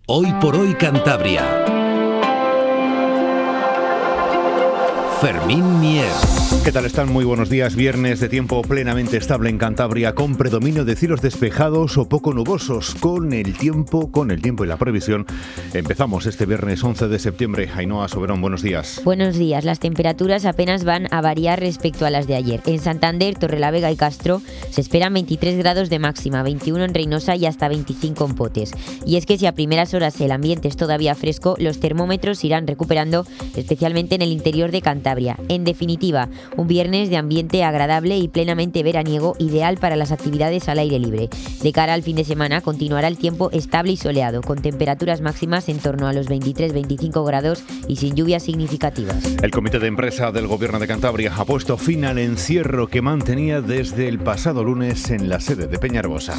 Hoy por hoy Cantabria. Fermín Mier. ¿Qué tal están? Muy buenos días. Viernes de tiempo plenamente estable en Cantabria, con predominio de cielos despejados o poco nubosos. Con el tiempo y la previsión, empezamos este viernes 11 de septiembre. Ainhoa Soberón, buenos días. Buenos días. Las temperaturas apenas van a variar respecto a las de ayer. En Santander, Torrelavega y Castro se esperan 23 grados de máxima, 21 en Reynosa y hasta 25 en Potes. Y es que si a primeras horas el ambiente es todavía fresco, los termómetros irán recuperando, especialmente en el interior de Cantabria. En definitiva, un viernes de ambiente agradable y plenamente veraniego, ideal para las actividades al aire libre. De cara al fin de semana continuará el tiempo estable y soleado, con temperaturas máximas en torno a los 23-25 grados y sin lluvias significativas. El comité de empresa del Gobierno de Cantabria ha puesto fin al encierro que mantenía desde el pasado lunes en la sede de Peñarbosa.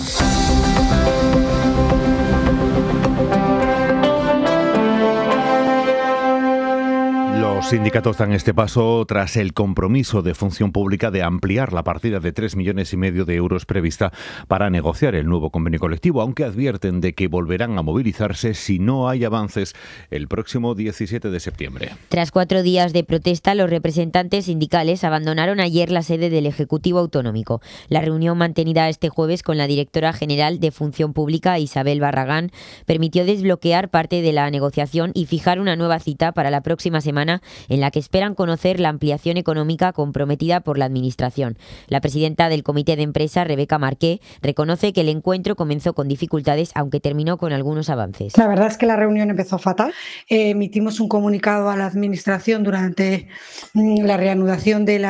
Los sindicatos dan este paso tras el compromiso de Función Pública de ampliar la partida de 3,5 millones de euros prevista para negociar el nuevo convenio colectivo, aunque advierten de que volverán a movilizarse si no hay avances el próximo 17 de septiembre. Tras 4 días de protesta, los representantes sindicales abandonaron ayer la sede del Ejecutivo Autonómico. La reunión mantenida este jueves con la directora general de Función Pública, Isabel Barragán, permitió desbloquear parte de la negociación y fijar una nueva cita para la próxima semana, en la que esperan conocer la ampliación económica comprometida por la Administración. La presidenta del Comité de Empresa, Rebeca Marqué, reconoce que el encuentro comenzó con dificultades, aunque terminó con algunos avances. La verdad es que la reunión empezó fatal. Emitimos un comunicado a la Administración durante la reanudación de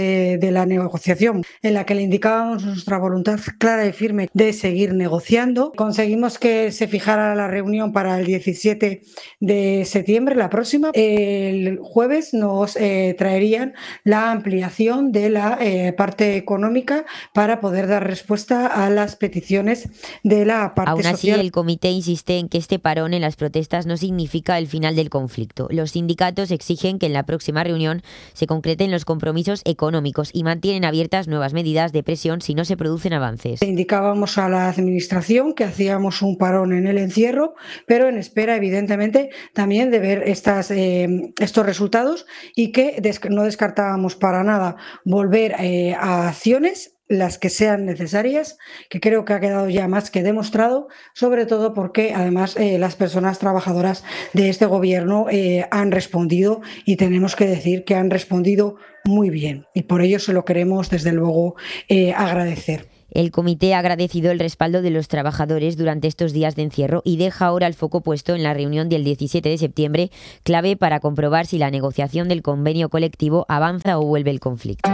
la negociación, en la que le indicábamos nuestra voluntad clara y firme de seguir negociando. Conseguimos que se fijara la reunión para el 17 de septiembre, la próxima. El jueves nos traerían la ampliación de la parte económica para poder dar respuesta a las peticiones de la parte social. Aún así, social. El comité insiste en que este parón en las protestas no significa el final del conflicto. Los sindicatos exigen que en la próxima reunión se concreten los compromisos económicos y mantienen abiertas nuevas medidas de presión si no se producen avances. Indicábamos a la Administración que hacíamos un parón en el encierro, pero en espera, evidentemente, también de ver estos resultados, y que no descartábamos para nada volver a acciones, las que sean necesarias, que creo que ha quedado ya más que demostrado, sobre todo porque además las personas trabajadoras de este gobierno han respondido, y tenemos que decir que han respondido muy bien, y por ello se lo queremos desde luego agradecer. El comité ha agradecido el respaldo de los trabajadores durante estos días de encierro y deja ahora el foco puesto en la reunión del 17 de septiembre, clave para comprobar si la negociación del convenio colectivo avanza o vuelve el conflicto.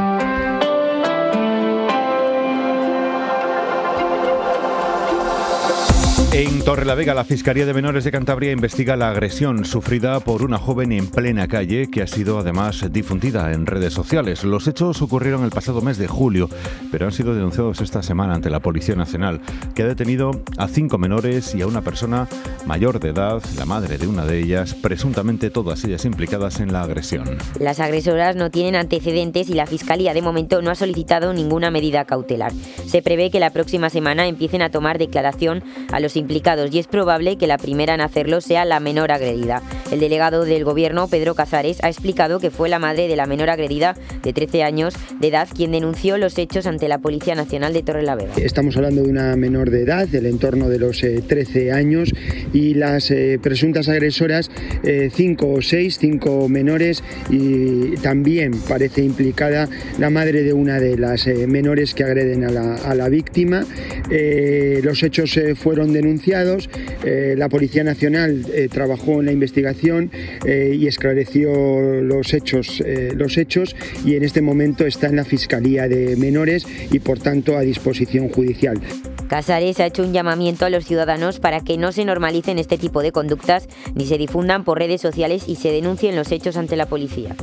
En Torrelavega, la Fiscalía de Menores de Cantabria investiga la agresión sufrida por una joven en plena calle, que ha sido además difundida en redes sociales. Los hechos ocurrieron el pasado mes de julio, pero han sido denunciados esta semana ante la Policía Nacional, que ha detenido a 5 menores y a una persona mayor de edad, la madre de una de ellas, presuntamente todas ellas implicadas en la agresión. Las agresoras no tienen antecedentes y la Fiscalía de momento no ha solicitado ninguna medida cautelar. Se prevé que la próxima semana empiecen a tomar declaración a los implicados, y es probable que la primera en hacerlo sea la menor agredida. El delegado del Gobierno, Pedro Casares, ha explicado que fue la madre de la menor agredida, de 13 años de edad, quien denunció los hechos ante la Policía Nacional de Torrelavega. Estamos hablando de una menor de edad, del entorno de los 13 años, y las presuntas agresoras, 5 o 6, 5 menores, y también parece implicada la madre de una de las menores que agreden a la víctima. Los hechos fueron denunciados, la Policía Nacional trabajó en la investigación y esclareció los hechos, y en este momento está en la Fiscalía de Menores y por tanto a disposición judicial. Casares ha hecho un llamamiento a los ciudadanos para que no se normalicen este tipo de conductas ni se difundan por redes sociales y se denuncien los hechos ante la policía.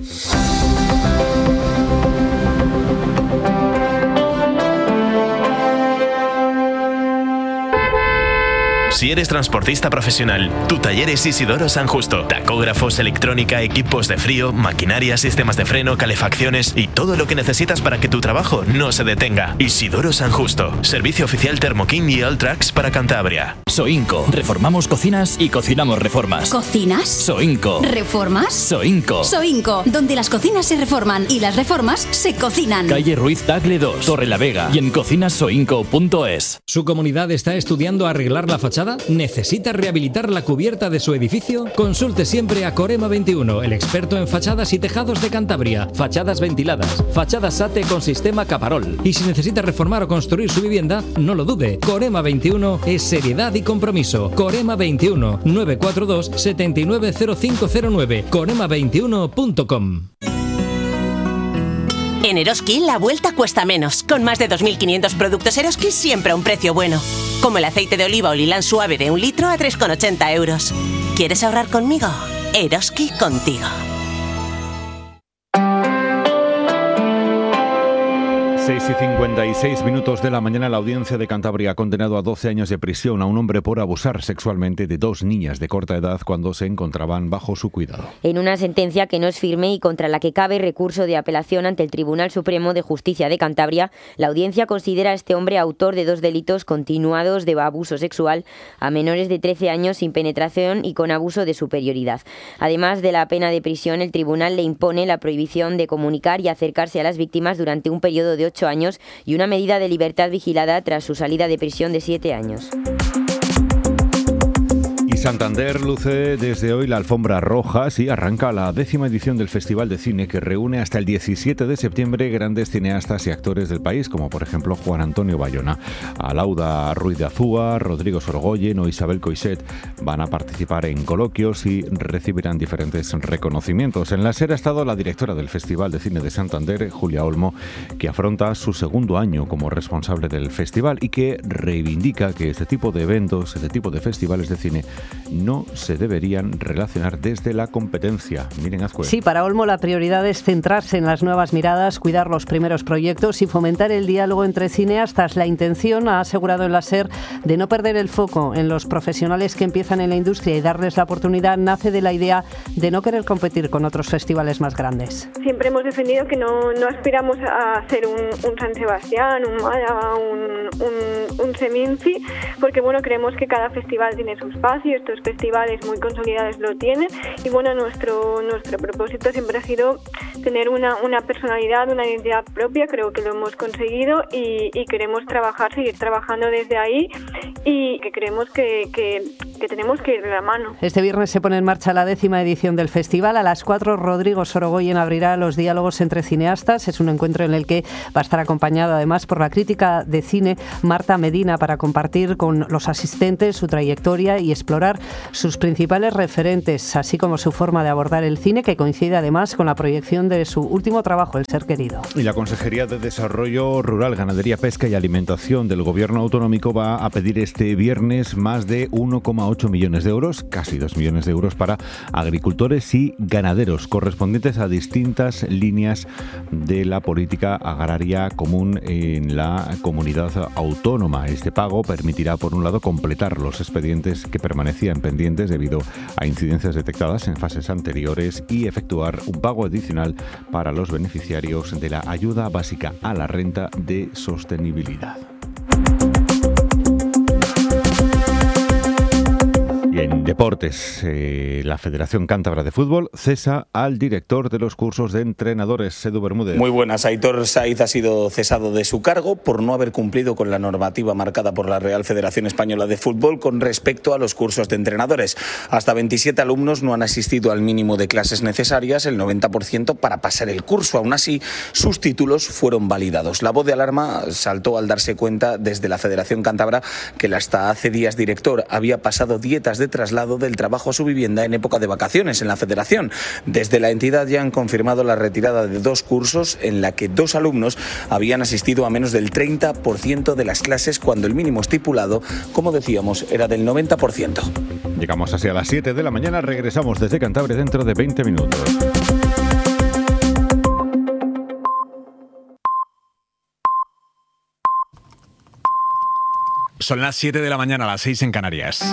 Si eres transportista profesional, tu taller es Isidoro San Justo. Tacógrafos, electrónica, equipos de frío, maquinaria, sistemas de freno, calefacciones y todo lo que necesitas para que tu trabajo no se detenga. Isidoro San Justo. Servicio oficial Thermokin y Alltrax para Cantabria. Soinco. Reformamos cocinas y cocinamos reformas. ¿Cocinas? Soinco. ¿Reformas? Soinco. Soinco, donde las cocinas se reforman y las reformas se cocinan. Calle Ruiz Tagle 2, Torrelavega y en cocinasoinco.es. ¿Su comunidad está estudiando arreglar la fachada? ¿Necesita rehabilitar la cubierta de su edificio? Consulte siempre a Corema 21, el experto en fachadas y tejados de Cantabria. Fachadas ventiladas, fachadas SATE con sistema Caparol. Y si necesita reformar o construir su vivienda, no lo dude. Corema 21 es seriedad y compromiso. Corema 21 942 790509. Corema21.com. En Eroski la vuelta cuesta menos, con más de 2.500 productos Eroski siempre a un precio bueno. Como el aceite de oliva o lilán suave de 1 litro a 3,80 euros. ¿Quieres ahorrar conmigo? Eroski contigo. 6:56 de la mañana, la Audiencia de Cantabria ha condenado a 12 años de prisión a un hombre por abusar sexualmente de 2 niñas de corta edad cuando se encontraban bajo su cuidado. En una sentencia que no es firme y contra la que cabe recurso de apelación ante el Tribunal Supremo de Justicia de Cantabria, la Audiencia considera a este hombre autor de 2 delitos continuados de abuso sexual a menores de 13 años sin penetración y con abuso de superioridad. Además de la pena de prisión, el tribunal le impone la prohibición de comunicar y acercarse a las víctimas durante un periodo de 8 años y una medida de libertad vigilada tras su salida de prisión de 7 años. Santander luce desde hoy la alfombra roja, y arranca la 10ª edición del Festival de Cine que reúne hasta el 17 de septiembre grandes cineastas y actores del país, como por ejemplo Juan Antonio Bayona. Alauda Ruiz de Azúa, Rodrigo Sorogoyen o Isabel Coixet van a participar en coloquios y recibirán diferentes reconocimientos. En la SER ha estado la directora del Festival de Cine de Santander, Julia Olmo, que afronta su segundo año como responsable del festival y que reivindica que este tipo de eventos, este tipo de festivales de cine no se deberían relacionar desde la competencia. Miren, Azcue. Sí, para Olmo la prioridad es centrarse en las nuevas miradas, cuidar los primeros proyectos y fomentar el diálogo entre cineastas. La intención, ha asegurado en la SER, de no perder el foco en los profesionales que empiezan en la industria y darles la oportunidad, nace de la idea de no querer competir con otros festivales más grandes. Siempre hemos defendido que no aspiramos a ser un San Sebastián, un Málaga, un Seminci, porque bueno, creemos que cada festival tiene su espacio. Estos festivales muy consolidados lo tienen y bueno, nuestro propósito siempre ha sido tener una personalidad, una identidad propia. Creo que lo hemos conseguido y queremos seguir trabajando desde ahí, y que creemos que tenemos que ir de la mano. Este viernes se pone en marcha la 10ª edición del festival. A las 4 Rodrigo Sorogoyen abrirá los diálogos entre cineastas. Es un encuentro en el que va a estar acompañado además por la crítica de cine Marta Medina, para compartir con los asistentes su trayectoria y explorar sus principales referentes, así como su forma de abordar el cine, que coincide además con la proyección de su último trabajo, El ser querido. Y la Consejería de Desarrollo Rural, Ganadería, Pesca y Alimentación del Gobierno Autonómico va a pedir este viernes más de 1,8 millones de euros, casi 2 millones de euros, para agricultores y ganaderos, correspondientes a distintas líneas de la política agraria común en la comunidad autónoma. Este pago permitirá, por un lado, completar los expedientes que permanecían pendientes debido a incidencias detectadas en fases anteriores y efectuar un pago adicional para los beneficiarios de la ayuda básica a la renta de sostenibilidad. Y en deportes, la Federación Cántabra de Fútbol cesa al director de los cursos de entrenadores, Edu Bermúdez. Muy buenas. Aitor Saiz ha sido cesado de su cargo por no haber cumplido con la normativa marcada por la Real Federación Española de Fútbol con respecto a los cursos de entrenadores. Hasta 27 alumnos no han asistido al mínimo de clases necesarias, el 90% para pasar el curso. Aún así, sus títulos fueron validados. La voz de alarma saltó al darse cuenta desde la Federación Cántabra que el hasta hace días director había pasado dietas de traslado del trabajo a su vivienda en época de vacaciones en la Federación. Desde la entidad ya han confirmado la retirada de 2 cursos en la que 2 alumnos habían asistido a menos del 30% de las clases cuando el mínimo estipulado, como decíamos, era del 90%. Llegamos así a las 7 de la mañana, regresamos desde Cantabria dentro de 20 minutos. Son las 7 de la mañana, las 6 en Canarias.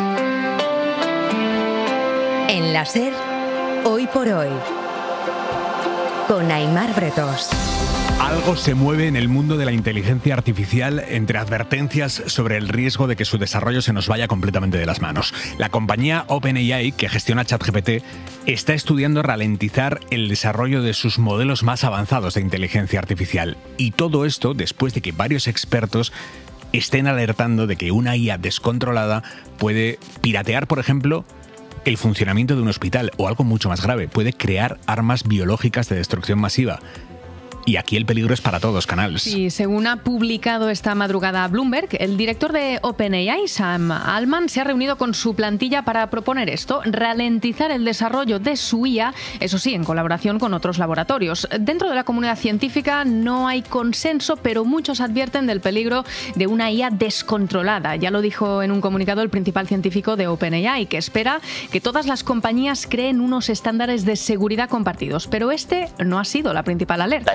En la SER, Hoy por Hoy, con Aimar Bretos. Algo se mueve en el mundo de la inteligencia artificial entre advertencias sobre el riesgo de que su desarrollo se nos vaya completamente de las manos. La compañía OpenAI, que gestiona ChatGPT, está estudiando ralentizar el desarrollo de sus modelos más avanzados de inteligencia artificial. Y todo esto después de que varios expertos estén alertando de que una IA descontrolada puede piratear, por ejemplo, el funcionamiento de un hospital, o algo mucho más grave, puede crear armas biológicas de destrucción masiva. Y aquí el peligro es para todos, Canals. Sí, según ha publicado esta madrugada Bloomberg, el director de OpenAI, Sam Altman, se ha reunido con su plantilla para proponer esto, ralentizar el desarrollo de su IA, eso sí, en colaboración con otros laboratorios. Dentro de la comunidad científica no hay consenso, pero muchos advierten del peligro de una IA descontrolada. Ya lo dijo en un comunicado el principal científico de OpenAI, que espera que todas las compañías creen unos estándares de seguridad compartidos. Pero este no ha sido la principal alerta.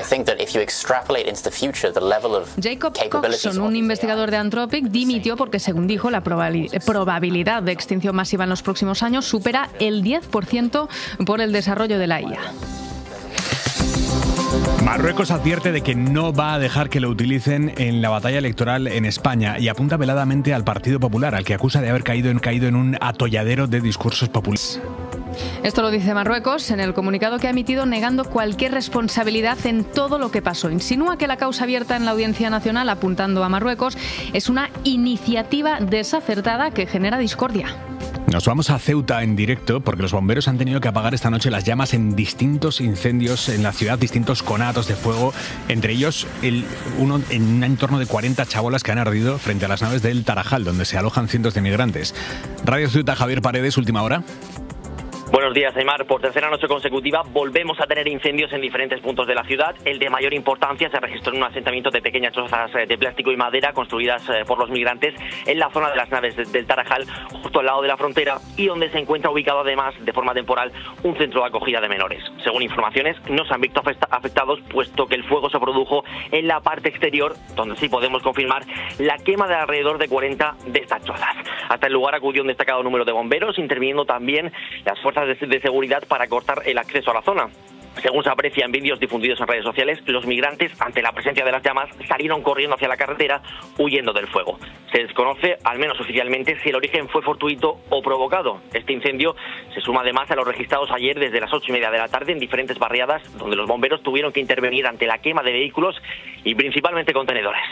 Jacob Coxon, un investigador de Anthropic, dimitió porque, según dijo, la probabilidad de extinción masiva en los próximos años supera el 10% por el desarrollo de la IA. Marruecos advierte de que no va a dejar que lo utilicen en la batalla electoral en España y apunta veladamente al Partido Popular, al que acusa de haber caído en un atolladero de discursos populistas. Esto lo dice Marruecos en el comunicado que ha emitido, negando cualquier responsabilidad en todo lo que pasó. Insinúa que la causa abierta en la Audiencia Nacional, apuntando a Marruecos, es una iniciativa desacertada que genera discordia. Nos vamos a Ceuta en directo porque los bomberos han tenido que apagar esta noche las llamas en distintos incendios en la ciudad, distintos conatos de fuego, entre ellos uno en un entorno de 40 chabolas que han ardido frente a las naves del Tarajal, donde se alojan cientos de migrantes. Radio Ceuta, Javier Paredes, última hora. Buenos días, Aimar. Por tercera noche consecutiva volvemos a tener incendios en diferentes puntos de la ciudad. El de mayor importancia se registró en un asentamiento de pequeñas chozas de plástico y madera construidas por los migrantes en la zona de las naves del Tarajal, justo al lado de la frontera, y donde se encuentra ubicado además de forma temporal un centro de acogida de menores. Según informaciones, no se han visto afectados, puesto que el fuego se produjo en la parte exterior, donde sí podemos confirmar la quema de alrededor de 40 de estas chozas. Hasta el lugar acudió un destacado número de bomberos, interviniendo también las fuerzas de seguridad para cortar el acceso a la zona. Según se aprecia en vídeos difundidos en redes sociales, los migrantes, ante la presencia de las llamas, salieron corriendo hacia la carretera, huyendo del fuego. Se desconoce, al menos oficialmente, si el origen fue fortuito o provocado. Este incendio se suma además a los registrados ayer desde las 8:30 de la tarde en diferentes barriadas, donde los bomberos tuvieron que intervenir ante la quema de vehículos y principalmente contenedores.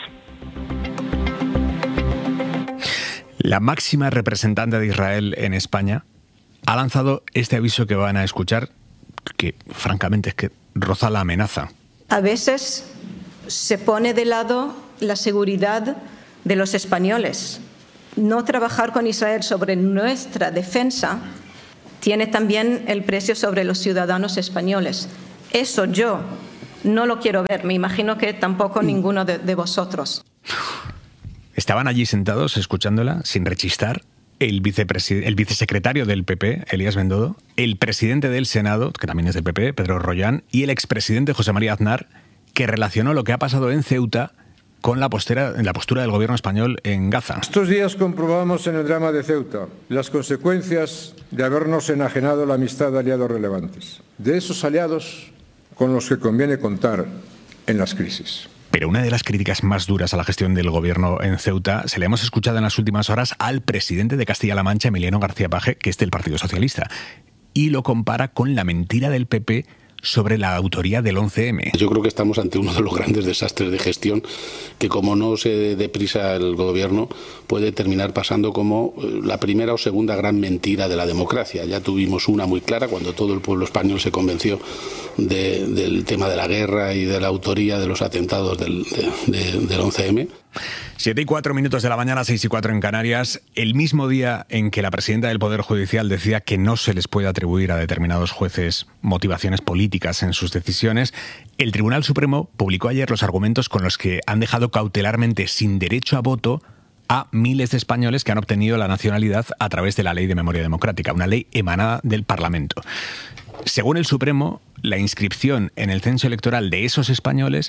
La máxima representante de Israel en España ha lanzado este aviso que van a escuchar, que francamente es que roza la amenaza. A veces se pone de lado la seguridad de los españoles. No trabajar con Israel sobre nuestra defensa tiene también el precio sobre los ciudadanos españoles. Eso yo no lo quiero ver. Me imagino que tampoco ninguno de vosotros. Estaban allí sentados escuchándola sin rechistar el vicesecretario del PP, Elías Bendodo, el presidente del Senado, que también es del PP, Pedro Rollán, y el expresidente José María Aznar, que relacionó lo que ha pasado en Ceuta con la postura del gobierno español en Gaza. Estos días comprobamos en el drama de Ceuta las consecuencias de habernos enajenado la amistad de aliados relevantes, de esos aliados con los que conviene contar en las crisis. Pero una de las críticas más duras a la gestión del gobierno en Ceuta se le hemos escuchado en las últimas horas al presidente de Castilla-La Mancha, Emiliano García Paje, que es del Partido Socialista, y lo compara con la mentira del PP sobre la autoría del 11M. Yo creo que estamos ante uno de los grandes desastres de gestión que, como no se dé prisa el gobierno, puede terminar pasando como la primera o segunda gran mentira de la democracia. Ya tuvimos una muy clara cuando todo el pueblo español se convenció del tema de la guerra y de la autoría de los atentados del 11M. 7:04 de la mañana, 6:04 en Canarias. El mismo día en que la presidenta del Poder Judicial decía que no se les puede atribuir a determinados jueces motivaciones políticas en sus decisiones, el Tribunal Supremo publicó ayer los argumentos con los que han dejado cautelarmente sin derecho a voto a miles de españoles que han obtenido la nacionalidad a través de la Ley de Memoria Democrática, una ley emanada del Parlamento. Según el Supremo, la inscripción en el censo electoral de esos españoles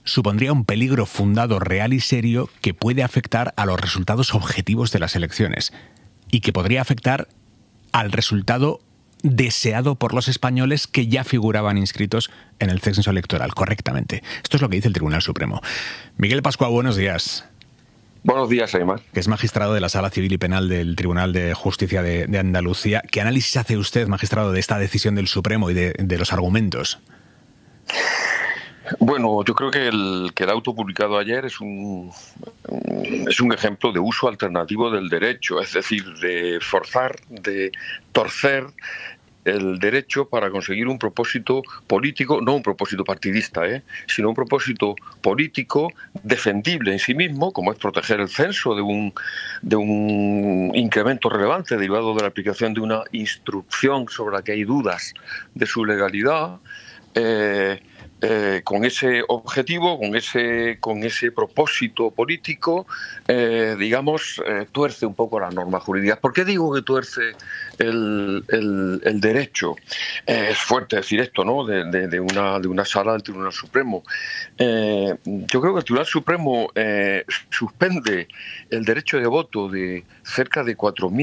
supondría un peligro fundado, real y serio que puede afectar a los resultados objetivos de las elecciones y que podría afectar al resultado deseado por los españoles que ya figuraban inscritos en el censo electoral correctamente. Esto es lo que dice el Tribunal Supremo. Miguel Pascua, buenos días. Buenos días, Aimar. Que es magistrado de la Sala Civil y Penal del Tribunal de Justicia de Andalucía. ¿Qué análisis hace usted, magistrado, de esta decisión del Supremo y de los argumentos? Bueno, yo creo que el auto publicado ayer es un ejemplo de uso alternativo del derecho, es decir, de forzar, de torcer el derecho para conseguir un propósito político, no un propósito partidista, sino un propósito político defendible en sí mismo, como es proteger el censo de un incremento relevante derivado de la aplicación de una instrucción sobre la que hay dudas de su legalidad. Con ese objetivo, con ese propósito político, tuerce un poco las normas jurídicas. ¿Por qué digo que tuerce el derecho? Es fuerte decir esto, ¿no? De una sala del Tribunal Supremo. Yo creo que el Tribunal Supremo suspende el derecho de voto de cerca de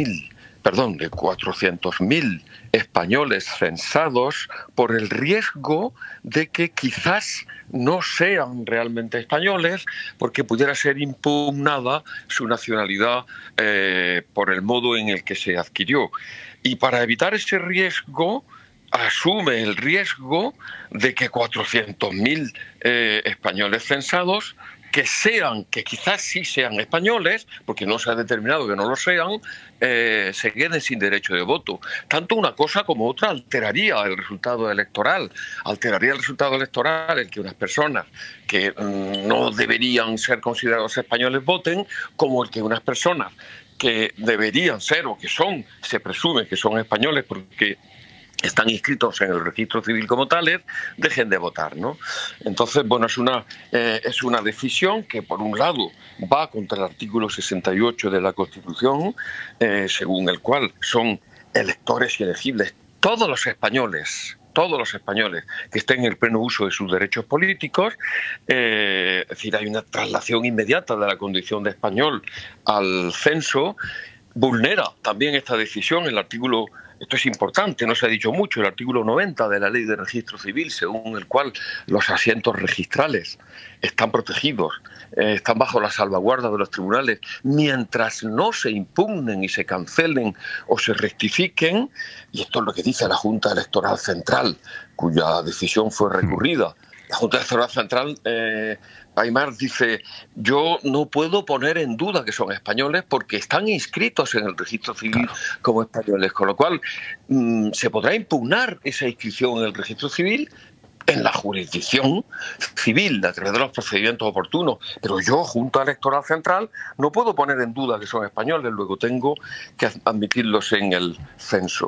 400.000 españoles censados por el riesgo de que quizás no sean realmente españoles porque pudiera ser impugnada su nacionalidad por el modo en el que se adquirió. Y para evitar ese riesgo, asume el riesgo de que 400.000 españoles censados que quizás sí sean españoles, porque no se ha determinado que no lo sean, se queden sin derecho de voto. Tanto una cosa como otra alteraría el resultado electoral. Alteraría el resultado electoral el que unas personas que no deberían ser considerados españoles voten, como el que unas personas que deberían ser o que son, se presume que son españoles porque están inscritos en el registro civil como tales, dejen de votar, ¿no? Entonces, bueno, es una decisión que, por un lado, va contra el artículo 68 de la Constitución, según el cual son electores y elegibles todos los españoles que estén en el pleno uso de sus derechos políticos. Es decir, hay una traslación inmediata de la condición de español al censo. Vulnera también esta decisión el artículo, esto es importante, no se ha dicho mucho, el artículo 90 de la Ley de Registro Civil, según el cual los asientos registrales están protegidos, están bajo la salvaguarda de los tribunales, mientras no se impugnen y se cancelen o se rectifiquen, y esto es lo que dice la Junta Electoral Central, cuya decisión fue recurrida. La Junta Electoral Central, Aimar, dice: yo no puedo poner en duda que son españoles porque están inscritos en el registro civil como españoles, con lo cual se podrá impugnar esa inscripción en el registro civil en la jurisdicción civil a través de los procedimientos oportunos, pero yo, Junta Electoral Central, no puedo poner en duda que son españoles, luego tengo que admitirlos en el censo.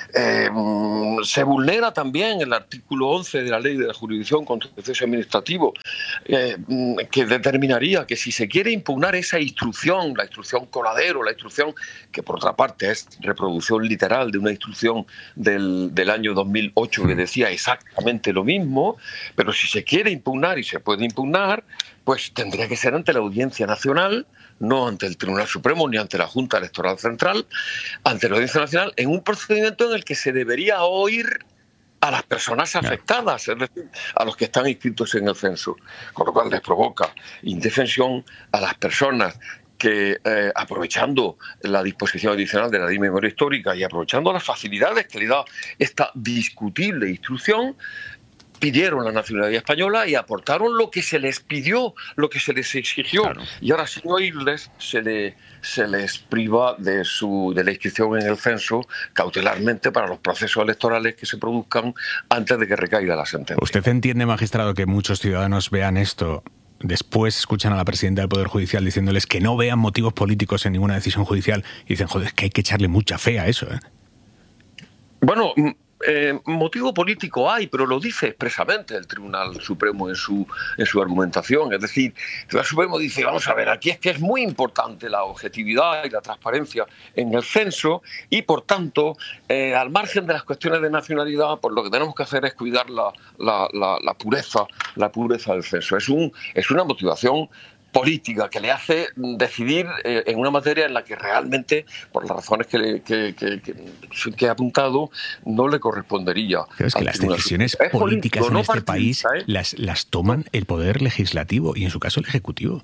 Se vulnera también el artículo 11 de la Ley de la Jurisdicción Contencioso Administrativo, que determinaría que si se quiere impugnar esa instrucción, la instrucción Coladero, la instrucción que por otra parte es reproducción literal de una instrucción del año 2008 que decía exactamente lo mismo, pero si se quiere impugnar y se puede impugnar, pues tendría que ser ante la Audiencia Nacional, no ante el Tribunal Supremo ni ante la Junta Electoral Central, ante la Audiencia Nacional, en un procedimiento en el que se debería oír a las personas afectadas, es decir, a los que están inscritos en el censo, con lo cual les provoca indefensión a las personas que, aprovechando la disposición adicional de la Ley de Memoria Histórica y aprovechando las facilidades que le da esta discutible instrucción, pidieron la nacionalidad española y aportaron lo que se les pidió, lo que se les exigió. Claro. Y ahora, sin oírles, se les priva de la inscripción en el censo cautelarmente para los procesos electorales que se produzcan antes de que recaiga la sentencia. ¿Usted entiende, magistrado, que muchos ciudadanos vean esto, después escuchan a la presidenta del Poder Judicial diciéndoles que no vean motivos políticos en ninguna decisión judicial y dicen, joder, es que hay que echarle mucha fe a eso, ¿eh? Bueno, motivo político hay, pero lo dice expresamente el Tribunal Supremo en su argumentación. Es decir, el Tribunal Supremo dice, vamos a ver, aquí es que es muy importante la objetividad y la transparencia en el censo y, por tanto, al margen de las cuestiones de nacionalidad, pues lo que tenemos que hacer es cuidar la pureza del censo. Es una motivación política que le hace decidir en una materia en la que realmente, por las razones que he apuntado, no le correspondería. Pero es que las decisiones políticas en este país las toman el Poder Legislativo y, en su caso, el Ejecutivo.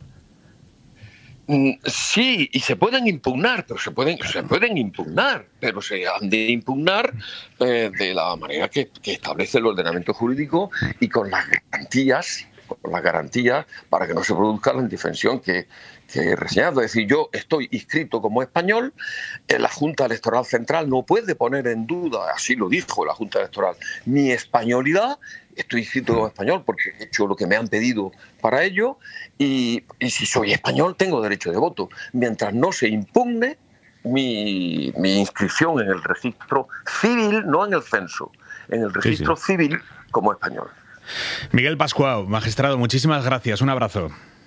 Sí, y se pueden impugnar, pero se pueden impugnar, pero se han de impugnar de la manera que establece el ordenamiento jurídico y con las garantías para que no se produzca la indefensión que he reseñado. Es decir, yo estoy inscrito como español, la Junta Electoral Central no puede poner en duda, así lo dijo la Junta Electoral, mi españolidad. Estoy inscrito como español porque he hecho lo que me han pedido para ello y si soy español tengo derecho de voto. Mientras no se impugne mi inscripción en el registro civil, no en el censo, en el registro civil como español. Miguel Pascual, magistrado, muchísimas gracias. Un abrazo.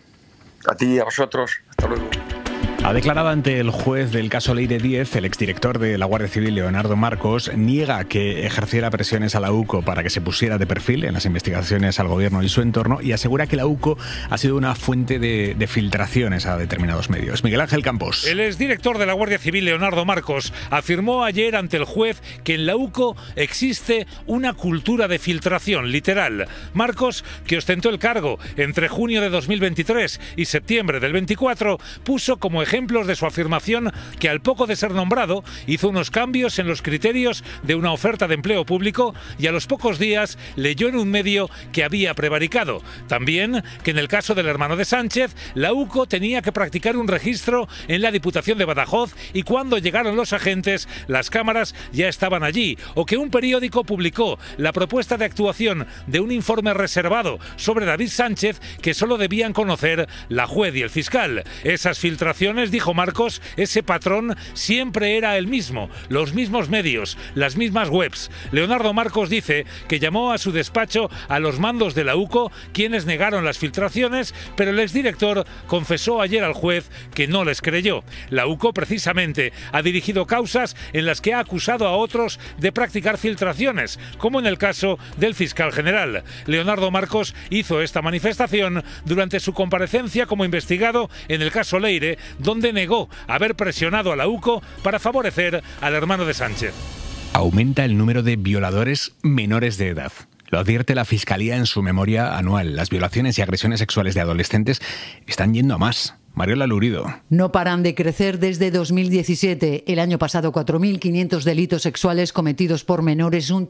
A ti y a vosotros. Hasta luego. Ha declarado ante el juez del caso Leire 10, el exdirector de la Guardia Civil, Leonardo Marcos, niega que ejerciera presiones a la UCO para que se pusiera de perfil en las investigaciones al gobierno y su entorno, y asegura que la UCO ha sido una fuente de filtraciones a determinados medios. Miguel Ángel Campos. El exdirector de la Guardia Civil, Leonardo Marcos, afirmó ayer ante el juez que en la UCO existe una cultura de filtración, literal. Marcos, que ostentó el cargo entre junio de 2023 y septiembre del 24, puso como ejemplos de su afirmación que al poco de ser nombrado hizo unos cambios en los criterios de una oferta de empleo público y a los pocos días leyó en un medio que había prevaricado. También que en el caso del hermano de Sánchez, la UCO tenía que practicar un registro en la Diputación de Badajoz y cuando llegaron los agentes, las cámaras ya estaban allí, o que un periódico publicó la propuesta de actuación de un informe reservado sobre David Sánchez que solo debían conocer la juez y el fiscal. Esas filtraciones, dijo Marcos, ese patrón siempre era el mismo, los mismos medios, las mismas webs. Leonardo Marcos dice que llamó a su despacho a los mandos de la UCO, quienes negaron las filtraciones, pero el exdirector confesó ayer al juez que no les creyó. La UCO, precisamente, ha dirigido causas en las que ha acusado a otros de practicar filtraciones, como en el caso del fiscal general. Leonardo Marcos hizo esta manifestación durante su comparecencia como investigado en el caso Leire, donde negó haber presionado a la UCO para favorecer al hermano de Sánchez. Aumenta el número de violadores menores de edad. Lo advierte la Fiscalía en su memoria anual. Las violaciones y agresiones sexuales de adolescentes están yendo a más. Mariola Lurido. No paran de crecer desde 2017. El año pasado, 4.500 delitos sexuales cometidos por menores, un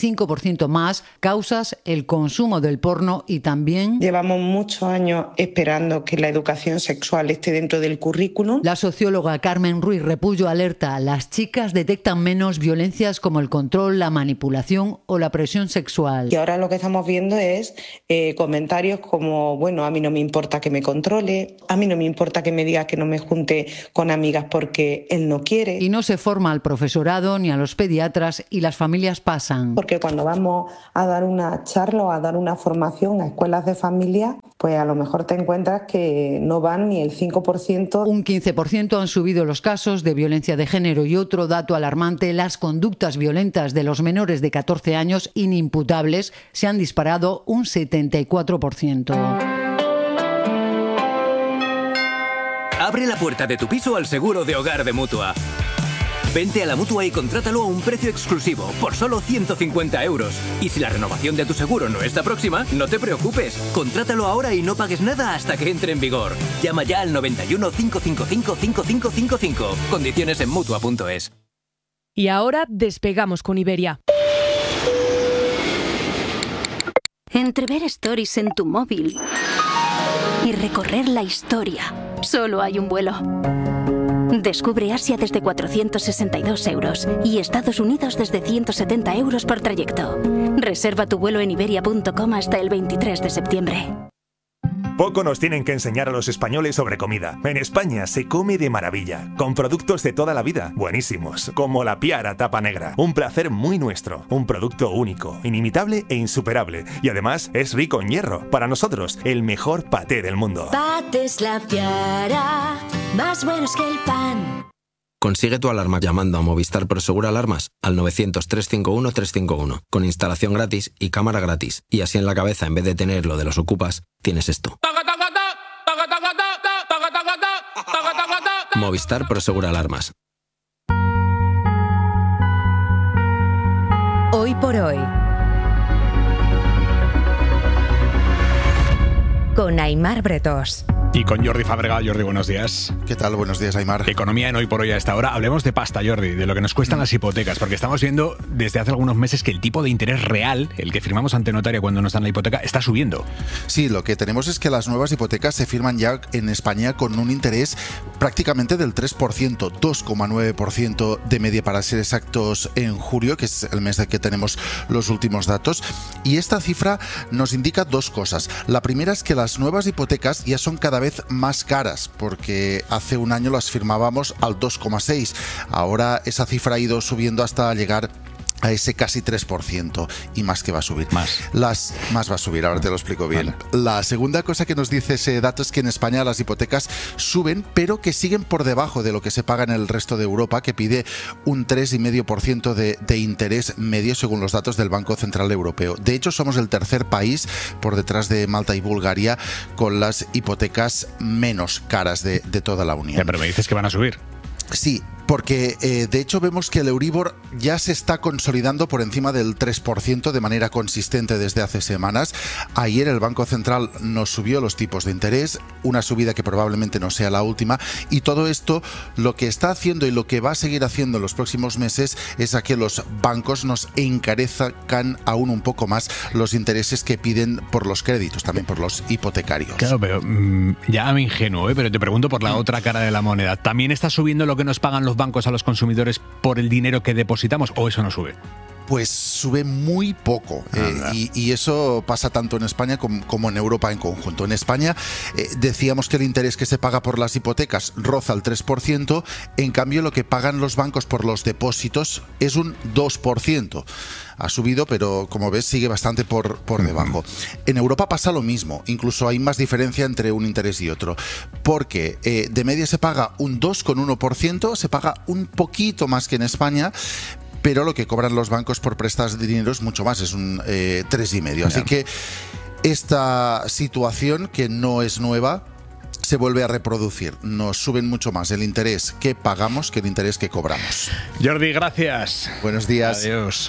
35% más. Causas, el consumo del porno y también... Llevamos muchos años esperando que la educación sexual esté dentro del currículum. La socióloga Carmen Ruiz Repullo alerta: las chicas detectan menos violencias como el control, la manipulación o la presión sexual. Y ahora lo que estamos viendo es comentarios como, bueno, a mí no me importa que me controle, a mí no me importa que me diga que no me junte con amigas porque él no quiere. Y no se forma al profesorado ni a los pediatras y las familias pasan. Porque cuando vamos a dar una charla o a dar una formación a escuelas de familia, pues a lo mejor te encuentras que no van ni el 5%. Un 15% han subido los casos de violencia de género y otro dato alarmante, las conductas violentas de los menores de 14 años inimputables se han disparado un 74%. Abre la puerta de tu piso al seguro de hogar de Mutua. Vente a la Mutua y contrátalo a un precio exclusivo, por solo 150 euros. Y si la renovación de tu seguro no está próxima, no te preocupes. Contrátalo ahora y no pagues nada hasta que entre en vigor. Llama ya al 91 555 5555. Condiciones en Mutua.es. Y ahora despegamos con Iberia. Entre ver stories en tu móvil y recorrer la historia, solo hay un vuelo. Descubre Asia desde 462 euros y Estados Unidos desde 170 euros por trayecto. Reserva tu vuelo en iberia.com hasta el 23 de septiembre. Poco nos tienen que enseñar a los españoles sobre comida. En España se come de maravilla, con productos de toda la vida, buenísimos, como la Piara Tapa Negra. Un placer muy nuestro, un producto único, inimitable e insuperable. Y además es rico en hierro. Para nosotros, el mejor paté del mundo. Patés La Piara, más buenos que el pan. Consigue tu alarma llamando a Movistar Prosegur Alarmas al 900-351-351, con instalación gratis y cámara gratis. Y así en la cabeza, en vez de tener lo de los ocupas, tienes esto. Movistar Prosegur Alarmas. Hoy por hoy. Con Aimar Bretós. Y con Jordi Fábrega. Jordi, buenos días. ¿Qué tal? Buenos días, Aimar. Economía en Hoy por Hoy a esta hora. Hablemos de pasta, Jordi, de lo que nos cuestan las hipotecas, porque estamos viendo desde hace algunos meses que el tipo de interés real, el que firmamos ante notario cuando nos dan la hipoteca, está subiendo. Sí, lo que tenemos es que las nuevas hipotecas se firman ya en España con un interés prácticamente del 3%, 2,9% de media para ser exactos en julio, que es el mes de que tenemos los últimos datos. Y esta cifra nos indica dos cosas. La primera es que las nuevas hipotecas ya son cada vez más caras, porque hace un año las firmábamos al 2,6%. Ahora esa cifra ha ido subiendo hasta llegar a ese casi 3%, y más que va a subir. Más va a subir, ahora te lo explico bien. Vale. La segunda cosa que nos dice ese dato es que en España las hipotecas suben, pero que siguen por debajo de lo que se paga en el resto de Europa, que pide un 3,5% de interés medio según los datos del Banco Central Europeo. De hecho, somos el tercer país, por detrás de Malta y Bulgaria, con las hipotecas menos caras de toda la Unión. Ya, pero me dices que van a subir. Sí, porque de hecho vemos que el Euribor ya se está consolidando por encima del 3% de manera consistente desde hace semanas. Ayer el Banco Central nos subió los tipos de interés, una subida que probablemente no sea la última, y todo esto lo que está haciendo y lo que va a seguir haciendo en los próximos meses es a que los bancos nos encarezcan aún un poco más los intereses que piden por los créditos, también por los hipotecarios. Claro, pero ya me ingenuo, pero te pregunto por la otra cara de la moneda. ¿También está subiendo lo que nos pagan los bancos a los consumidores por el dinero que depositamos, o eso no sube? Pues sube muy poco, y eso pasa tanto en España como en Europa en conjunto. En España decíamos que el interés que se paga por las hipotecas roza el 3%, en cambio lo que pagan los bancos por los depósitos es un 2%. Ha subido, pero como ves sigue bastante por debajo. En Europa pasa lo mismo, incluso hay más diferencia entre un interés y otro, porque de media se paga un 2,1%, se paga un poquito más que en España, pero lo que cobran los bancos por prestar dinero es mucho más, es un 3,5%. Así que esta situación, que no es nueva, se vuelve a reproducir. Nos suben mucho más el interés que pagamos que el interés que cobramos. Jordi, gracias. Buenos días. Adiós.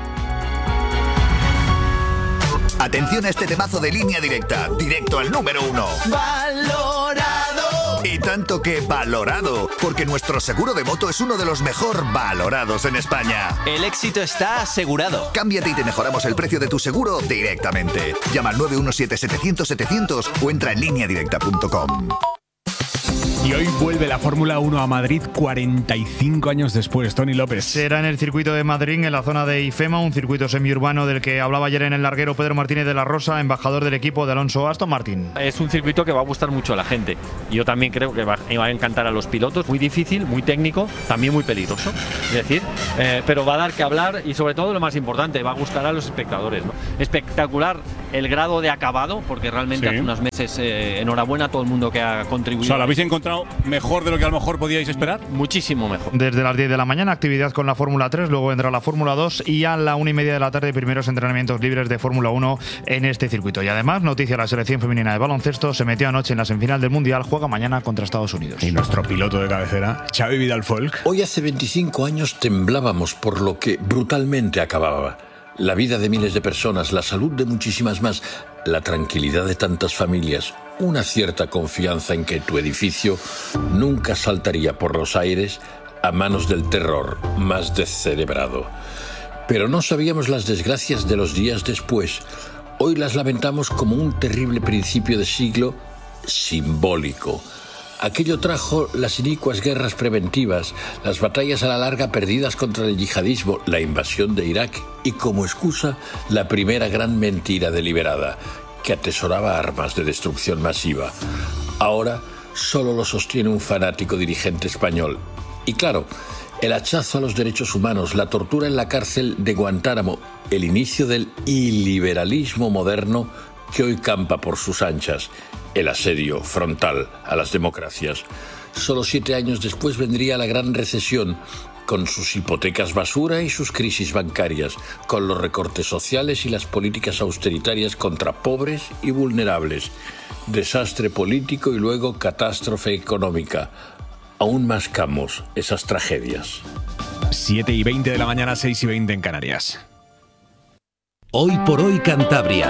Atención a este temazo de Línea Directa, directo al número 1. ¡Valorado! Y tanto que valorado, porque nuestro seguro de moto es uno de los mejor valorados en España. El éxito está asegurado. Cámbiate y te mejoramos el precio de tu seguro directamente. Llama al 917-700-700 o entra en lineadirecta.com. Y hoy vuelve la Fórmula 1 a Madrid 45 años después. Tony López. Será en el circuito de Madrid, en la zona de IFEMA, un circuito semiurbano del que hablaba ayer en el larguero Pedro Martínez de la Rosa, embajador del equipo de Alonso Aston Martin. Es un circuito que va a gustar mucho a la gente. Yo también creo que va a encantar a los pilotos. Muy difícil, muy técnico, también muy peligroso. Es decir, pero va a dar que hablar y sobre todo lo más importante, va a gustar a los espectadores, ¿no? Espectacular el grado de acabado, porque realmente hace unos meses, enhorabuena a todo el mundo que ha contribuido. O sea, ¿lo habéis encontrado mejor de lo que a lo mejor podíais esperar? Muchísimo mejor. Desde las 10 de la mañana, actividad con la Fórmula 3, luego entra la Fórmula 2 y a la 1:30 de la tarde, primeros entrenamientos libres de Fórmula 1 en este circuito. Y además, noticia, la selección femenina de baloncesto se metió anoche en la semifinal del Mundial, juega mañana contra Estados Unidos. Y nuestro piloto de cabecera, Xavi Vidal-Folk. Hoy hace 25 años temblábamos por lo que brutalmente acababa. La vida de miles de personas, la salud de muchísimas más, la tranquilidad de tantas familias, una cierta confianza en que tu edificio nunca saltaría por los aires a manos del terror más descerebrado. Pero no sabíamos las desgracias de los días después. Hoy las lamentamos como un terrible principio de siglo simbólico. Aquello trajo las inicuas guerras preventivas, las batallas a la larga perdidas contra el yihadismo, la invasión de Irak y, como excusa, la primera gran mentira deliberada: que atesoraba armas de destrucción masiva. Ahora solo lo sostiene un fanático dirigente español. Y claro, el hachazo a los derechos humanos, la tortura en la cárcel de Guantánamo, el inicio del iliberalismo moderno que hoy campa por sus anchas, el asedio frontal a las democracias. Solo 7 años después vendría la gran recesión, con sus hipotecas basura y sus crisis bancarias, con los recortes sociales y las políticas austeritarias contra pobres y vulnerables, desastre político y luego catástrofe económica. Aún mascamos esas tragedias. 7:20 de la mañana, 6:20 en Canarias. Hoy por hoy Cantabria.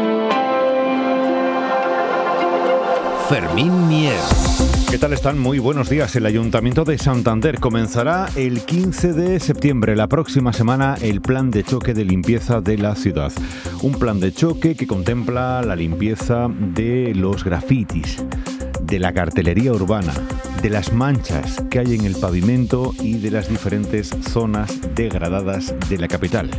Fermín Mier. ¿Qué tal están? Muy buenos días. El Ayuntamiento de Santander comenzará el 15 de septiembre, la próxima semana, el plan de choque de limpieza de la ciudad. Un plan de choque que contempla la limpieza de los grafitis, de la cartelería urbana, de las manchas que hay en el pavimento y de las diferentes zonas degradadas de la capital.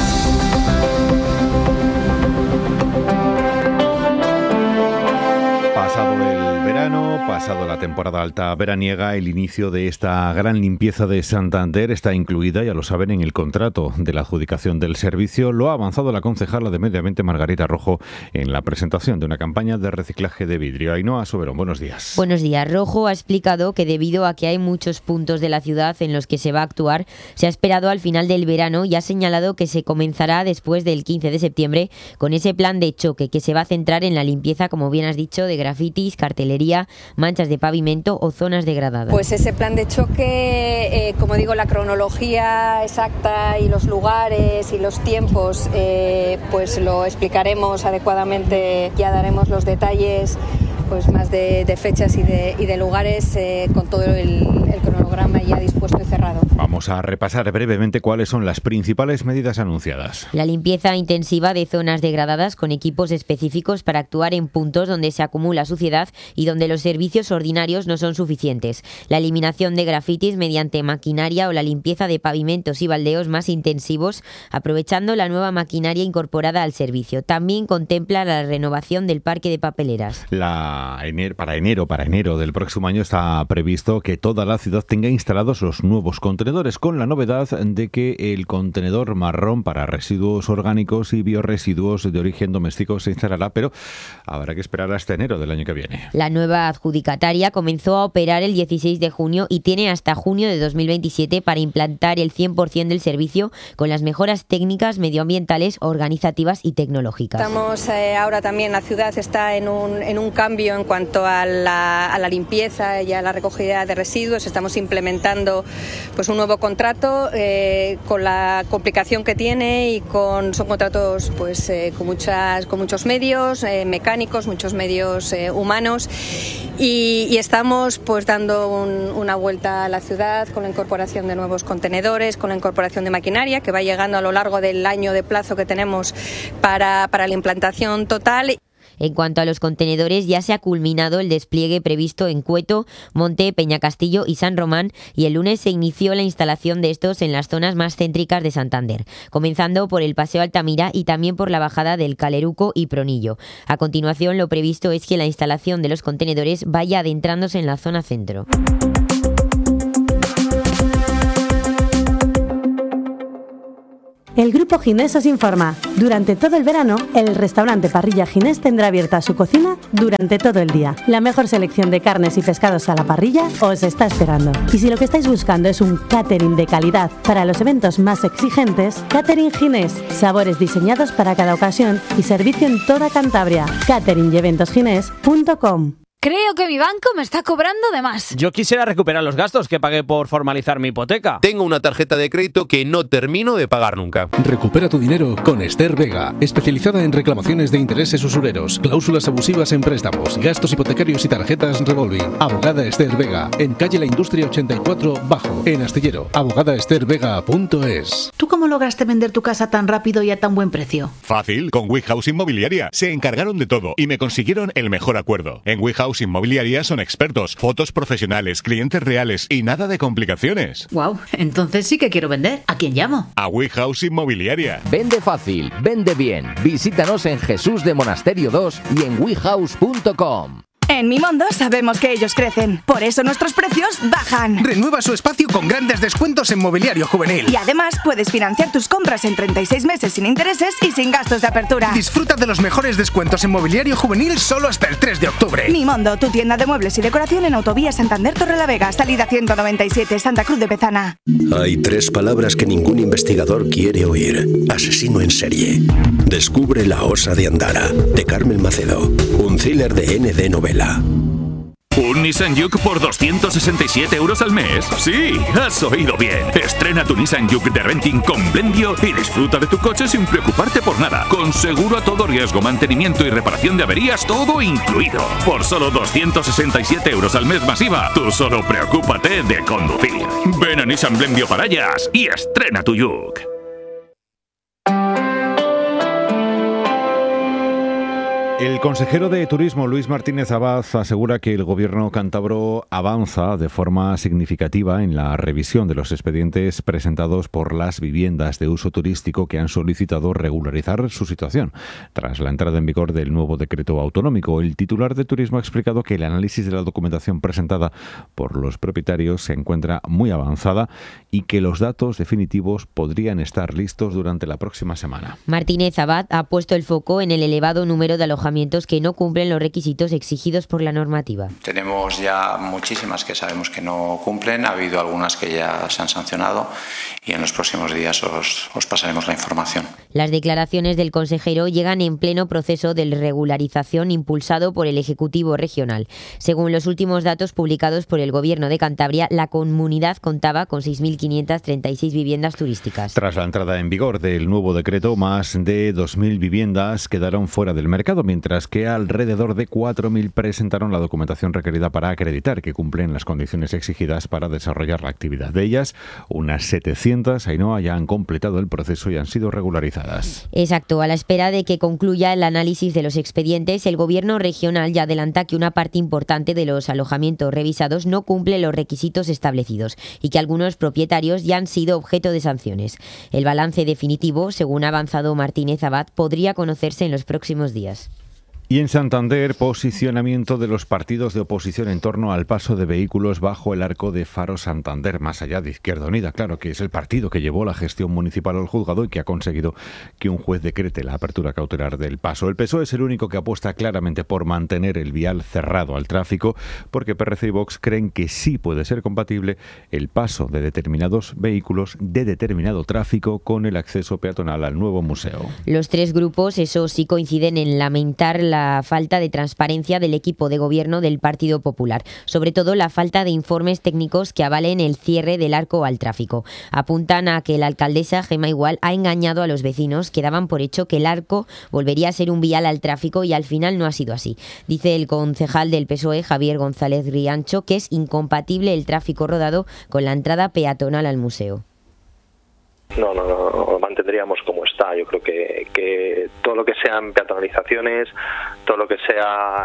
Pasado la temporada alta veraniega, el inicio de esta gran limpieza de Santander está incluida, ya lo saben, en el contrato de la adjudicación del servicio. Lo ha avanzado la concejala de Medio Ambiente, Margarita Rojo, en la presentación de una campaña de reciclaje de vidrio. Ainhoa Soberón, buenos días. Buenos días. Rojo ha explicado que debido a que hay muchos puntos de la ciudad en los que se va a actuar, se ha esperado al final del verano y ha señalado que se comenzará después del 15 de septiembre con ese plan de choque que se va a centrar en la limpieza, como bien has dicho, de grafitis, cartelería, manchas de pavimento o zonas degradadas. Pues ese plan de choque, como digo, la cronología exacta y los lugares y los tiempos, pues lo explicaremos adecuadamente, ya daremos los detalles pues más de fechas y de lugares con todo el cronograma ya dispuesto y cerrado. Vamos a repasar brevemente cuáles son las principales medidas anunciadas. La limpieza intensiva de zonas degradadas con equipos específicos para actuar en puntos donde se acumula suciedad y donde los servicios ordinarios no son suficientes. La eliminación de grafitis mediante maquinaria o la limpieza de pavimentos y baldeos más intensivos, aprovechando la nueva maquinaria incorporada al servicio. También contempla la renovación del parque de papeleras. Para enero del próximo año está previsto que toda la ciudad tenga instalados los nuevos contenedores, con la novedad de que el contenedor marrón para residuos orgánicos y biorresiduos de origen doméstico se instalará, pero habrá que esperar hasta enero del año que viene. La nueva adjudicataria comenzó a operar el 16 de junio y tiene hasta junio de 2027 para implantar el 100% del servicio con las mejoras técnicas, medioambientales, organizativas y tecnológicas. Estamos ahora también, la ciudad está en un cambio en cuanto a la limpieza y a la recogida de residuos. Estamos implementando pues un nuevo contrato con la complicación que tiene y son contratos pues con muchos medios mecánicos, muchos medios humanos y estamos pues dando una vuelta a la ciudad con la incorporación de nuevos contenedores, con la incorporación de maquinaria que va llegando a lo largo del año de plazo que tenemos para la implantación total. En cuanto a los contenedores, ya se ha culminado el despliegue previsto en Cueto, Monte, Peñacastillo y San Román y el lunes se inició la instalación de estos en las zonas más céntricas de Santander, comenzando por el Paseo Altamira y también por la bajada del Caleruco y Pronillo. A continuación, lo previsto es que la instalación de los contenedores vaya adentrándose en la zona centro. El Grupo Ginés os informa. Durante todo el verano, el restaurante Parrilla Ginés tendrá abierta su cocina durante todo el día. La mejor selección de carnes y pescados a la parrilla os está esperando. Y si lo que estáis buscando es un catering de calidad para los eventos más exigentes, Catering Ginés. Sabores diseñados para cada ocasión y servicio en toda Cantabria. cateringyeventosginés.com. Creo que mi banco me está cobrando de más. Yo quisiera recuperar los gastos que pagué por formalizar mi hipoteca. Tengo una tarjeta de crédito que no termino de pagar nunca. Recupera tu dinero con Esther Vega, especializada en reclamaciones de intereses usureros, cláusulas abusivas en préstamos, gastos hipotecarios y tarjetas revolving. Abogada Esther Vega, en calle La Industria 84 Bajo, en Astillero. abogadaestervega.es. ¿Tú cómo cómo lograste vender tu casa tan rápido y a tan buen precio? Fácil, con WeHouse Inmobiliaria. Se encargaron de todo y me consiguieron el mejor acuerdo. En WeHouse Inmobiliaria son expertos, fotos profesionales, clientes reales y nada de complicaciones. Wow, entonces sí que quiero vender. ¿A quién llamo? A WeHouse Inmobiliaria. Vende fácil, vende bien. Visítanos en Jesús de Monasterio 2 y en wehouse.com. En Mimondo sabemos que ellos crecen, por eso nuestros precios bajan. Renueva su espacio con grandes descuentos en mobiliario juvenil. Y además puedes financiar tus compras en 36 meses sin intereses y sin gastos de apertura. Disfruta de los mejores descuentos en mobiliario juvenil solo hasta el 3 de octubre. Mimondo, tu tienda de muebles y decoración en Autovía Santander Torrelavega, salida 197, Santa Cruz de Bezana. Hay 3 palabras que ningún investigador quiere oír. Asesino en serie. Descubre La Osa de Andara, de Carmen Macedo. Un thriller de ND Novela. ¿Un Nissan Juke por 267 € al mes? Sí, has oído bien. Estrena tu Nissan Juke de Renting con Blendio y disfruta de tu coche sin preocuparte por nada. Con seguro a todo riesgo, mantenimiento y reparación de averías, todo incluido. Por solo 267 € al mes más IVA, tú solo preocúpate de conducir. Ven a Nissan Blendio Parallas y estrena tu Juke. El consejero de Turismo, Luis Martínez Abad, asegura que el gobierno cántabro avanza de forma significativa en la revisión de los expedientes presentados por las viviendas de uso turístico que han solicitado regularizar su situación. Tras la entrada en vigor del nuevo decreto autonómico, el titular de Turismo ha explicado que el análisis de la documentación presentada por los propietarios se encuentra muy avanzada y que los datos definitivos podrían estar listos durante la próxima semana. Martínez Abad ha puesto el foco en el elevado número de alojamientos que no cumplen los requisitos exigidos por la normativa. Tenemos ya muchísimas que sabemos que no cumplen, ha habido algunas que ya se han sancionado y en los próximos días os pasaremos la información. Las declaraciones del consejero llegan en pleno proceso de regularización impulsado por el Ejecutivo Regional. Según los últimos datos publicados por el Gobierno de Cantabria, la comunidad contaba con 6.536 viviendas turísticas. Tras la entrada en vigor del nuevo decreto, más de 2.000 viviendas quedaron fuera del mercado, mientras que alrededor de 4.000 presentaron la documentación requerida para acreditar que cumplen las condiciones exigidas para desarrollar la actividad. De ellas, unas 700, Ainhoa, ya han completado el proceso y han sido regularizadas. Exacto. A la espera de que concluya el análisis de los expedientes, el Gobierno regional ya adelanta que una parte importante de los alojamientos revisados no cumple los requisitos establecidos y que algunos propietarios ya han sido objeto de sanciones. El balance definitivo, según ha avanzado Martínez Abad, podría conocerse en los próximos días. Y en Santander, posicionamiento de los partidos de oposición en torno al paso de vehículos bajo el arco de Faro Santander, más allá de Izquierda Unida, claro, que es el partido que llevó la gestión municipal al juzgado y que ha conseguido que un juez decrete la apertura cautelar del paso. El PSOE es el único que apuesta claramente por mantener el vial cerrado al tráfico, porque PRC y Vox creen que sí puede ser compatible el paso de determinados vehículos de determinado tráfico con el acceso peatonal al nuevo museo. Los tres grupos, eso sí, coinciden en lamentar la falta de transparencia del equipo de gobierno del Partido Popular, sobre todo la falta de informes técnicos que avalen el cierre del arco al tráfico. Apuntan a que la alcaldesa Gemma Igual ha engañado a los vecinos que daban por hecho que el arco volvería a ser un vial al tráfico y al final no ha sido así. Dice el concejal del PSOE, Javier González Riancho, que es incompatible el tráfico rodado con la entrada peatonal al museo. No, lo mantendríamos como está. Yo creo que todo lo que sean peatonalizaciones, todo lo que sea,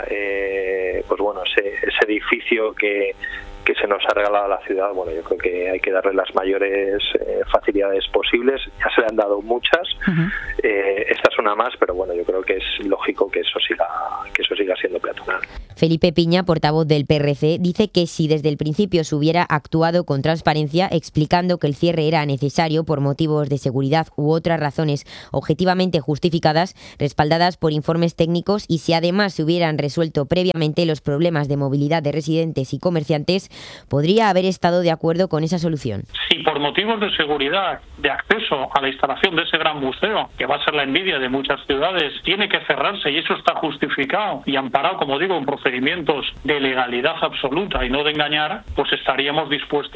ese edificio que se nos ha regalado a la ciudad, bueno, yo creo que hay que darle las mayores facilidades posibles. Ya se le han dado muchas, esta es una más, pero bueno, yo creo que es lógico que eso siga siendo peatonal. Felipe Piña, portavoz del PRC, dice que si desde el principio se hubiera actuado con transparencia, explicando que el cierre era necesario por motivos de seguridad u otras razones objetivamente justificadas, respaldadas por informes técnicos, y si además se hubieran resuelto previamente los problemas de movilidad de residentes y comerciantes, podría haber estado de acuerdo con esa solución. Si por motivos de seguridad, de acceso a la instalación de ese gran museo, que va a ser la envidia de muchas ciudades, tiene que cerrarse y eso está justificado y amparado, como digo, en procedimientos de legalidad absoluta y no de engañar, pues estaríamos dispuestos,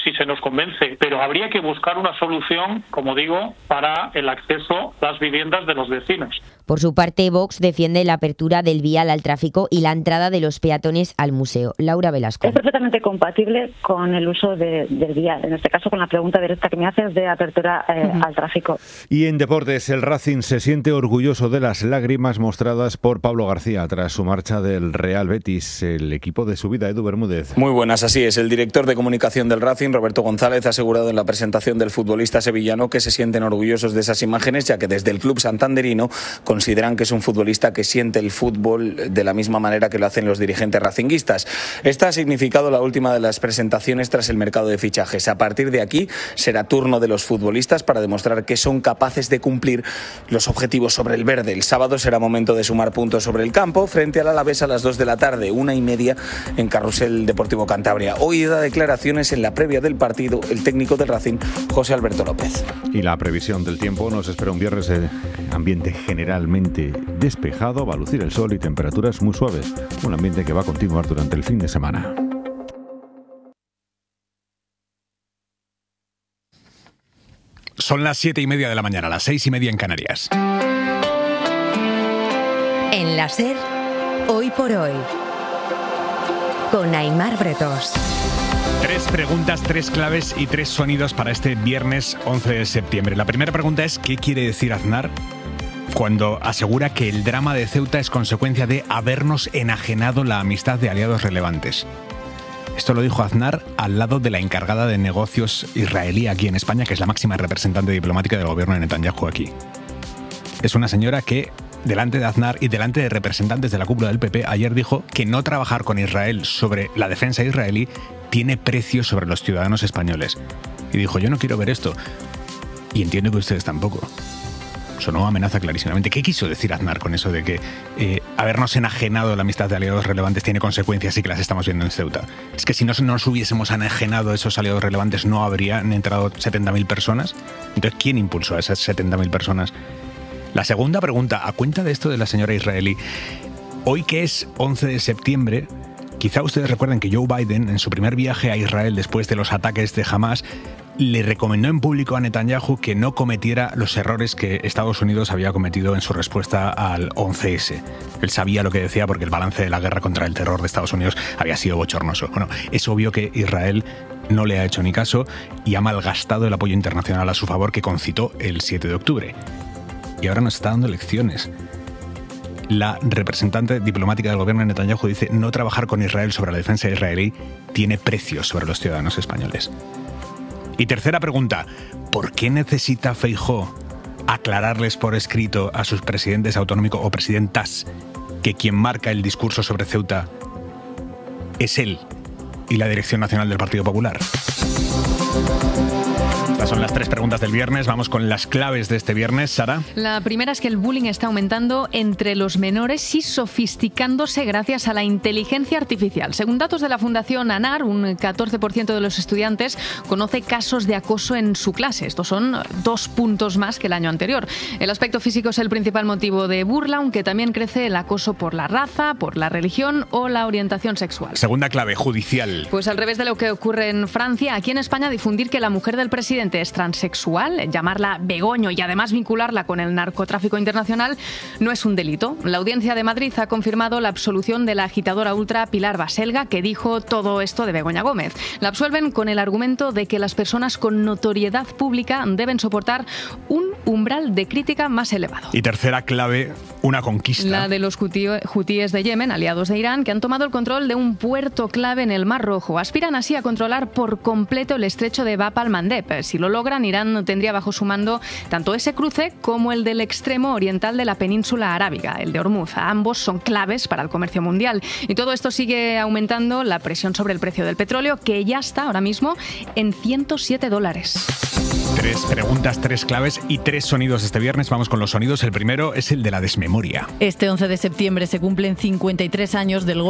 si se nos convence, pero habría que buscar una solución, como digo, para el acceso a las viviendas de los vecinos. Por su parte, Vox defiende la apertura del vial al tráfico y la entrada de los peatones al museo. Laura Velasco. Es perfectamente compatible con el uso del vial, en este caso con la pregunta directa que me haces de apertura al tráfico. Y en deportes, el Racing se siente orgulloso de las lágrimas mostradas por Pablo García tras su marcha del Real Betis, el equipo de su vida. Edu Bermúdez. Muy buenas, así es. El director de comunicación del Racing, Roberto González, ha asegurado en la presentación del futbolista sevillano que se sienten orgullosos de esas imágenes, ya que desde el club santanderino consideran que es un futbolista que siente el fútbol de la misma manera que lo hacen los dirigentes racinguistas. Esta ha significado la última de las presentaciones tras el mercado de fichajes. A partir de aquí será turno de los futbolistas para demostrar que son capaces de cumplir los objetivos sobre el verde. El sábado será momento de sumar puntos sobre el campo frente al Alavés a las 2 de la tarde, 1:30 en Carrusel Deportivo Cantabria. Hoy da declaraciones en la previa del partido el técnico del Racing, José Alberto López. Y la previsión del tiempo nos espera un viernes de ambiente generalmente despejado, va a lucir el sol y temperaturas muy suaves. Un ambiente que va a continuar durante el fin de semana. Son las 7:30 de la mañana, las 6:30 en Canarias. En la SER, hoy por hoy, con Aimar Bretós. 3 preguntas, 3 claves y 3 sonidos para este viernes 11 de septiembre. La primera pregunta es: ¿qué quiere decir Aznar cuando asegura que el drama de Ceuta es consecuencia de habernos enajenado la amistad de aliados relevantes? Esto lo dijo Aznar al lado de la encargada de negocios israelí aquí en España, que es la máxima representante diplomática del gobierno de Netanyahu aquí. Es una señora que, delante de Aznar y delante de representantes de la cúpula del PP, ayer dijo que no trabajar con Israel sobre la defensa israelí tiene precio sobre los ciudadanos españoles. Y dijo: yo no quiero ver esto. Y entiendo que ustedes tampoco. Sonó amenaza clarísimamente. ¿Qué quiso decir Aznar con eso de que habernos enajenado la amistad de aliados relevantes tiene consecuencias y que las estamos viendo en Ceuta? Es que si no nos hubiésemos enajenado esos aliados relevantes no habrían entrado 70.000 personas. Entonces, ¿quién impulsó a esas 70.000 personas? La segunda pregunta, a cuenta de esto de la señora israelí, hoy que es 11 de septiembre, quizá ustedes recuerden que Joe Biden, en su primer viaje a Israel después de los ataques de Hamas, le recomendó en público a Netanyahu que no cometiera los errores que Estados Unidos había cometido en su respuesta al 11S. Él sabía lo que decía porque el balance de la guerra contra el terror de Estados Unidos había sido bochornoso. Bueno, es obvio que Israel no le ha hecho ni caso y ha malgastado el apoyo internacional a su favor que concitó el 7 de octubre. Y ahora nos está dando lecciones. La representante diplomática del gobierno de Netanyahu dice: no trabajar con Israel sobre la defensa israelí tiene precio sobre los ciudadanos españoles. Y tercera pregunta, ¿por qué necesita Feijóo aclararles por escrito a sus presidentes autonómicos o presidentas que quien marca el discurso sobre Ceuta es él y la Dirección Nacional del Partido Popular? Estas son las 3 preguntas del viernes. Vamos con las claves de este viernes. Sara. La primera es que el bullying está aumentando entre los menores y sofisticándose gracias a la inteligencia artificial. Según datos de la Fundación ANAR, un 14% de los estudiantes conoce casos de acoso en su clase. Estos son 2 puntos más que el año anterior. El aspecto físico es el principal motivo de burla, aunque también crece el acoso por la raza, por la religión o la orientación sexual. Segunda clave, judicial. Pues al revés de lo que ocurre en Francia, aquí en España difundir que la mujer del presidente es transexual, llamarla Begoño y además vincularla con el narcotráfico internacional no es un delito. La Audiencia de Madrid ha confirmado la absolución de la agitadora ultra Pilar Baselga, que dijo todo esto de Begoña Gómez. La absuelven con el argumento de que las personas con notoriedad pública deben soportar un umbral de crítica más elevado. Y tercera clave, una conquista. La de los hutíes de Yemen, aliados de Irán, que han tomado el control de un puerto clave en el Mar Rojo. Aspiran así a controlar por completo el estrecho de Bab al-Mandeb. Si lo logran, Irán tendría bajo su mando tanto ese cruce como el del extremo oriental de la península arábiga, el de Hormuz. Ambos son claves para el comercio mundial. Y todo esto sigue aumentando la presión sobre el precio del petróleo, que ya está ahora mismo en $107. 3 preguntas, 3 claves y 3 sonidos este viernes. Vamos con los sonidos. El primero es el de la desmemoria. Este 11 de septiembre se cumplen 53 años del